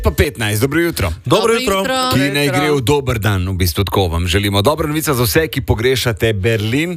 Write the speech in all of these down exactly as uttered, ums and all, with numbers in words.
Pa petnajst, dobro jutro. Dobro jutro. Ki naj gre v dober dan, v bistvu tako vam želimo. Dobra novica za vse, ki pogrešate Berlin.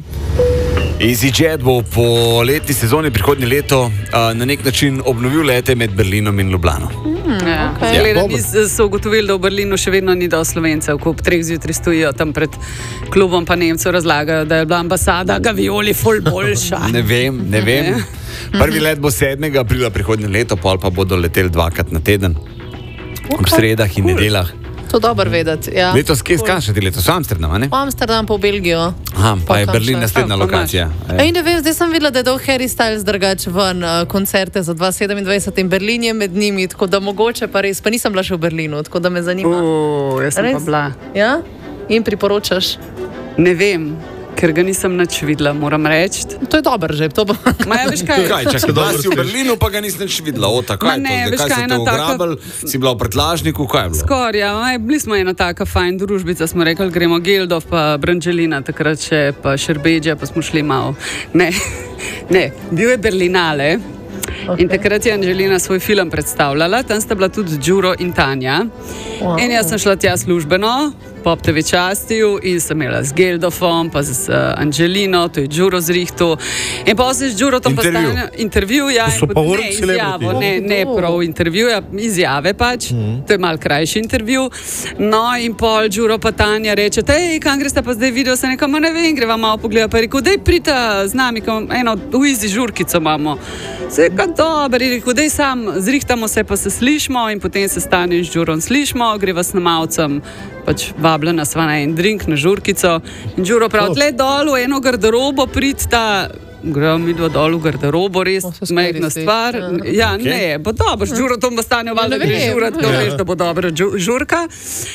EasyJet bo po letni sezoni prihodnje leto uh, na nek način obnovil lete med Berlinom in Ljubljano. Hmm, ja. Okay. Gledani so ugotovili, da v Berlinu še vedno ni dosti Slovencev, ko ob treh zjutraj stojijo tam pred klubom, pa Nemcev razlagajo, da je bila ambasada Gavioli ful boljša. Ne vem, ne vem. Prvi let bo sedmega aprila prihodnje leto, pol pa bodo leteli dvakrat na teden. Okay. Ob sredah in cool. nedeljah. To dobro vedeti. Ja. Letos kje cool. Skašati letos? V Amsterdam, ne? V Amsterdam, pa v Belgijo. Aha, pa je Berlin naslednja lokacija. Ej, ne vem, zdaj sem videla, da je dal Harry Styles drugače ven uh, koncerte za dva tisoč sedemindvajset in Berlin je med njimi, tako da mogoče pa res, pa nisem bila še v Berlinu, tako da me zanima. O, jaz sem res? Pa bila. Ja? In priporočaš? Ne vem. Ker ga nisem nič videla, moram reči. To je dobro že. To bo... Maja, veš kaj? Kaj, čakaj, da si v Berlinu, pa ga nisem nič videla. O, tako je to. Zdaj, kaj si te ugrabili? Taka... Si bila v pretlažniku? Kaj je bilo? Skor, ja. Maj, bili smo ena taka fajn družbica. Smo rekli, gremo Geldov, pa Brangelina, takrat še, pa Šerbeđa, pa smo šli malo. Ne, ne, bil je Berlinale. Okay. In takrat je Angelina svoj film predstavljala. Tam sta bila tudi Đuro in Tanja. Wow. In jaz sem šla tja službeno, Pop te ve častiju in sem imela z Geldofom, pa z uh, Angelino, to je Đuro zrihtu. In pa se z Đurotom postane intervju, ja, in pot, ne izjavo, ne, ne prav intervju, ja, izjave pač, mm. to je mal krajši intervju. No in pol Đuro pa Tanja reče, ej, kam greste pa zdaj video, se nekam, ne vem, greva malo pogleda, pa je rekel, dej prita z nami, eno v izi žurkico imamo. Se je ka dobro, je rekel, dej sam, zrihtamo se, pa se slišmo in potem se stane z Đurom slišmo, greva snemalcem, pač vabljena sva na en drink, na žurkico. In Đuro prav, tle dol v eno garderobo pridta, gremo mi dva dol v garderobo, res mehna stvar. Ja, okay. Ne, bo dobro, z Đurotom bo stane valjda gre žurat, ko veš, da bo dobra žurka.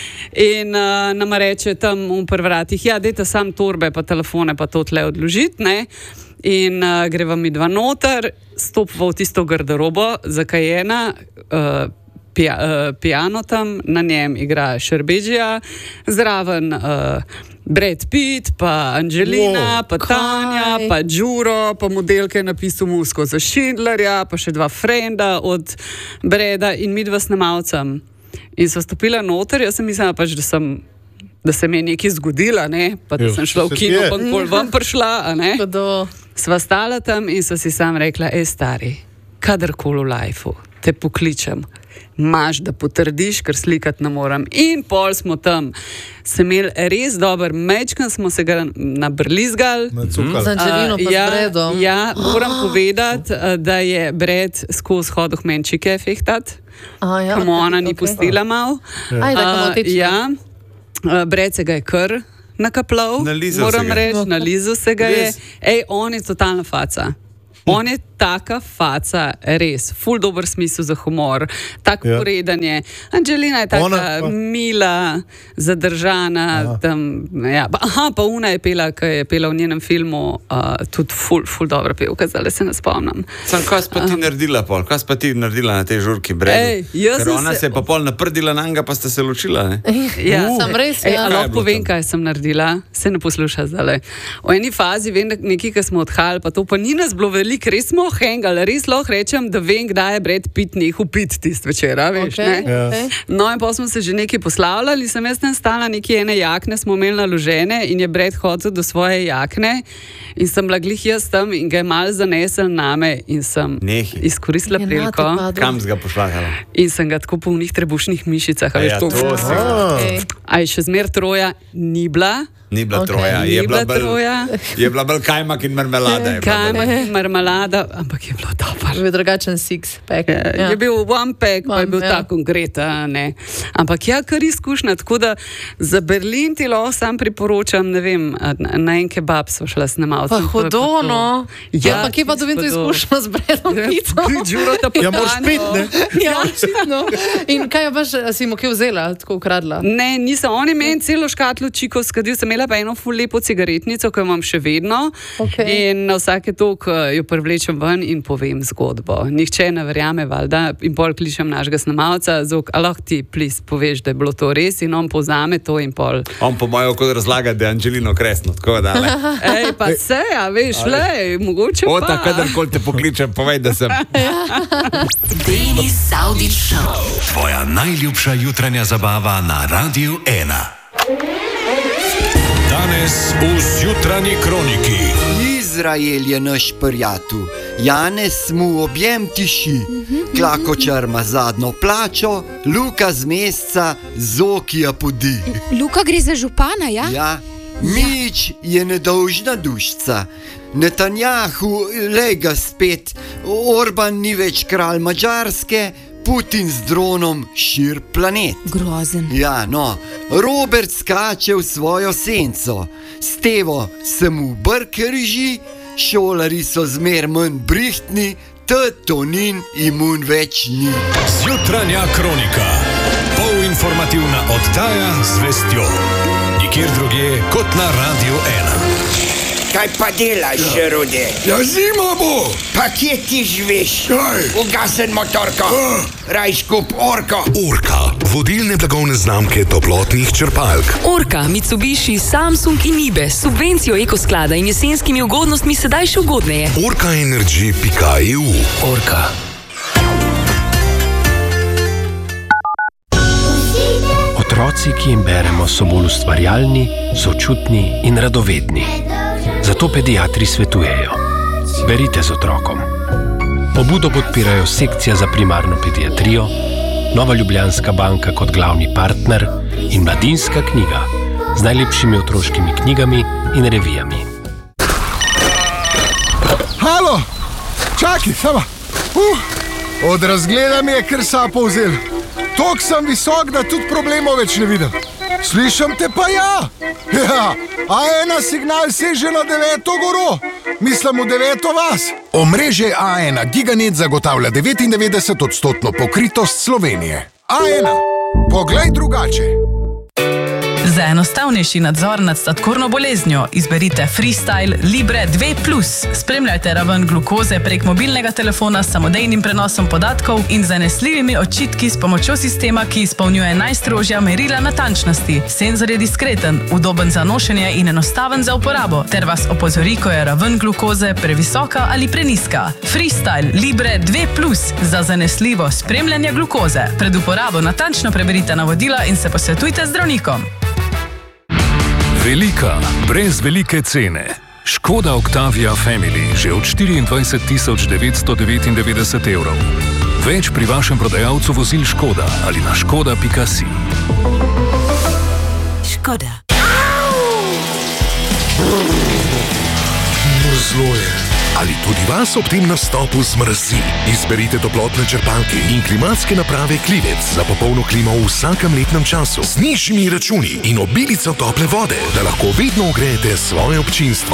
In uh, nama reče tam v prvratih, ja, dejte sam torbe, pa telefone, pa to tle odložiti, ne. In uh, greva mi dva noter, stopva v tisto garderobo, zakajena, uh, Pia, uh, piano tam, na njem igra Šerbeđa, zraven uh, Brad Pitt, pa Angelina, wow, pa Tanja, kaj? Pa Đuro, pa modelke je napisal musko za Schindlerja, pa še dva frenda od Breda in mi dva snemalcem. In so stopila noter, jaz sem mislila pač, da sem da se mi je nekaj zgodila, ne? Pa da sem šla v kino, pa nikoli vam prišla, a ne? Sva stala tam in so si sam rekla, ej stari, kadarkoli v lifeu te pokličem, imaš, da potrdiš, ker slikati ne moram. In pol smo tam se imeli res dober mečkan, smo se ga nabrlizgali. Z Angelino pa ja, s Bredom. Ja, moram povedati, da je Bred skozi hodil meni čike fehtat, ja, kamo ona ni okay. pustila mal. Ajde, uh, ja, uh, Bred se ga je kar nakaplal, moram reči, na lizu se ga je. Ej, on je totalna faca. On je taka faca, res, ful dober smisel za humor, tako ja. Poredanje. Angelina je taka ona, mila, zadržana. Tam, ja. Aha, pa Una je pela, ki je pela v njenem filmu, uh, tudi ful, ful dobro pevka, zdaj se ne spomnim. Sam, kaj si pa ti uh, naredila, pol? Kaj si pa ti naredila na tej žurki Bredu? Ker ona se je pa pol naprdila na njega, pa ste se ločila, ne? Ja, uh, sem res, ja. Ej, lahko povem, kaj sem naredila, se ne posluša zdaj. V eni fazi vem, nekaj, ki smo odhajali, pa to pa ni nas bilo veliko, res smo hengali, res lahko rečem, da vem, kdaj je Brad Pitt nehal pit tist večera, veš, okay, ne? Okay. No in pa smo se že nekaj poslavljali, sem jaz tam stala nekje ene jakne, smo imeli naložene in je Brad hodil do svoje jakne in sem bila glih jaz tam in ga je malo zanesel name in sem Nehi. izkoristila priliko. Kam si ga pošlagala? In sem ga tako po unih trebušnih mišicah, a veš, ja, to si. Okay. A je še zmer troja ni bila. Ni bila okay. troja, je, ni bila bila troja. je bila bolj kajmak in marmelada. Kajmak in marmelada, ampak je bilo dobro. Je bil drugačen six-pack. Je, ja. je bil one-pack, pa je bil ja. tak konkreten, ne. Ampak ja, kar izkušnja, tako da za Berlin ti lahko sam priporočam, ne vem, na, na en kebab smo šla snemalcem. Pa hodo, no. Ja, pa kje pa dobim to izkušnjo z Bredom Pittom? Ja, moraš pit, ne? Ja, očitno. In kaj je baš, si mu kaj vzela, tako ukradla? Ne, nisem, on je meni celo škatlo čikov skadil, sem imela pa eno ful lepo cigaretnico, ki jo imam še vedno. Okay. In na vsake tok jo privlečem ven in povem zgodbo. Nihče ne verjame, valjda, in pol kličem našega snemalca, Zok, a lahko ti, please, poveš, da je bilo to res, in on povzame to in pol. On po mojem kot razlaga, da je Angelino Kresno, tako da, le. Ej, pa se, a veš, lej, mogoče pa. Ota, kadarkoli te pokličem, povej, da sem. Denis Saudić Show. Tvoja najljubša jutranja zabava na Radiu ena. Danes v Zjutranji kroniki. Izrael je naš prijatelj. Janez mu objem tiši. Klakočar ima zadnjo plačo, Luka z meseca Zokija podi. Luka gre za župana, ja? Ja, Mič je nedolžna dušca. Netanjahu lega spet, Orban ni več kralj Madžarske, Putin z dronom šir planet. Grozen. Ja, no, Robert skače v svojo senco, Stevo se mu brke riži, šolari so zmer manj brihtni, Tonin imun več ni. Zjutranja kronika. Polinformativna oddaja z vestjo. Nikjer drugje kot na Radiu ena. Kaj pa delaš, ja. Rude? Ja, zima bo! Pa kje ti živiš? Kaj? Ugasen motorko, Uh. rajš kup Orko. Orka, vodilne blagovne znamke toplotnih črpalk. Orka, Mitsubishi, Samsung in Nibe s subvencijo ekosklada in jesenskimi ugodnostmi sedaj še ugodneje. orka energy pika e u. Orka. Otroci, ki jim beremo, so bolj ustvarjalni, sočutni in radovedni. Zato pediatri svetujejo: berite z otrokom. Pobudo podpirajo Sekcija za primarno pediatrijo, Nova Ljubljanska banka kot glavni partner in Mladinska knjiga z najlepšimi otroškimi knjigami in revijami. Halo! Čakaj, sama! Uh, od razgleda mi je kar sapo vzel. Tok sem visok, da tudi problemov več ne vidim. Slišam te pa ja! Ja, a ena signal seže na deveto goro. Mislim v deveto vas. Omrežje A ena Giganet zagotavlja devetindevetdeset odstotno pokritost Slovenije. A ena. Poglej drugače. Za enostavnejši nadzor nad sladkorno boleznjo izberite Freestyle Libre dva plus. Spremljajte raven glukoze prek mobilnega telefona s samodejnim prenosom podatkov in zanesljivimi očitki s pomočjo sistema, ki izpolnjuje najstrožja merila natančnosti. Senzor je diskreten, udoben za nošenje in enostaven za uporabo, ter vas opozori, ko je raven glukoze previsoka ali preniska. Freestyle Libre dva plus za zanesljivo spremljanje glukoze. Pred uporabo natančno preberite navodila in se posvetujte z zdravnikom. Velika, brez velike cene. Škoda Octavia Family že od štiriindvajset tisoč devetsto devetindevetdeset evrov. Več pri vašem prodajalcu vozil Škoda ali na škoda pika si. Škoda. Mrzlo je. Ali tudi vas ob tem nastopu zmrzi? Izberite toplotne črpalke in klimatske naprave Klivec za popolno klimo v vsakem letnem času z nižjimi računi in obilico tople vode, da lahko vedno ogrejete svoje občinstvo.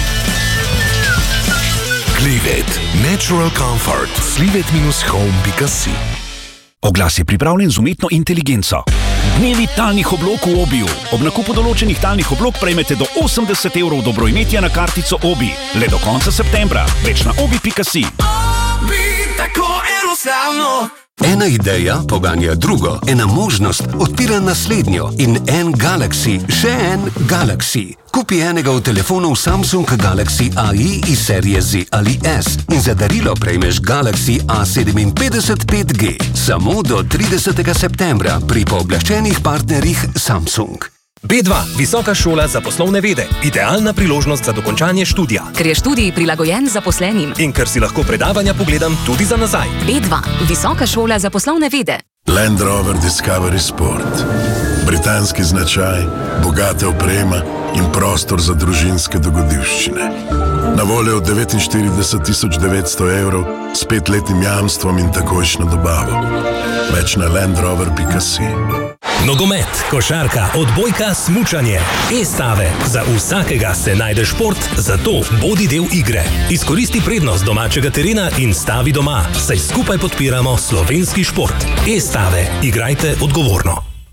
Klivet. Natural comfort. slivet dash home pika si. Oglas je pripravljen z umetno inteligenco. Dnevi talnih oblog v Obiju. Ob nakupu določenih talnih oblog prejmete do osemdeset evrov dobroimetja na kartico Obi. Le do konca septembra. Več na obi pika si. Obi, tako enostavno. Ena ideja poganja drugo, ena možnost odpira naslednjo in en Galaxy, še en Galaxy. Kupi enega od telefonov Samsung Galaxy A I iz serije Z ali S in za darilo prejmeš Galaxy A sedeminpetdeset pet G. Samo do tridesetega septembra pri pooblaščenih partnerjih Samsung. B dva, visoka šola za poslovne vede. Idealna priložnost za dokončanje študija. Ker je študij prilagojen zaposlenim. In ker si lahko predavanja pogledam tudi za nazaj. B dva, visoka šola za poslovne vede. Land Rover Discovery Sport. Britanski značaj, bogata oprema in prostor za družinske dogodivščine. Na voljo od devetinštirideset tisoč devetsto evrov s petletnim jamstvom in takojšnjo dobavo. Več na land rover pika si. Nogomet, košarka, odbojka, smučanje. E-stave. Za vsakega se najde šport, zato bodi del igre. Izkoristi prednost domačega terena in stavi doma, saj skupaj podpiramo slovenski šport. E-stave. Igrajte odgovorno.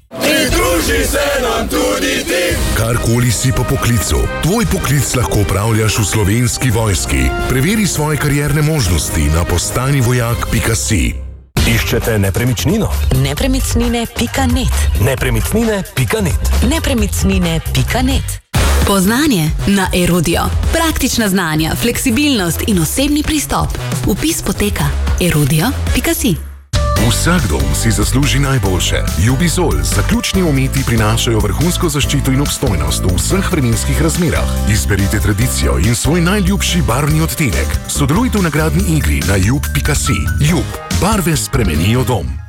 Pridruži se nam tudi ti. Karkoli si po poklicu, tvoj poklic lahko upravljaš v Slovenski vojski. Preveri svoje karierne možnosti na postani vojak pika si. Iščete nepremičnino? Nepremičnine pika net. Nepremičnine pika net. Nepremičnine pika net. Poznanje na Erudio. Praktična znanja, fleksibilnost in osebni pristop. Vpis poteka erudio pika si. Vsak dom si zasluži najboljše. Jubizol, zaključni ometi prinašajo vrhunsko zaščito in obstojnost v vseh vremenskih razmerah. Izberite tradicijo in svoj najljubši barvni odtenek. Sodelujte v nagradni igri na jub pika si. Jub, barve spremenijo dom.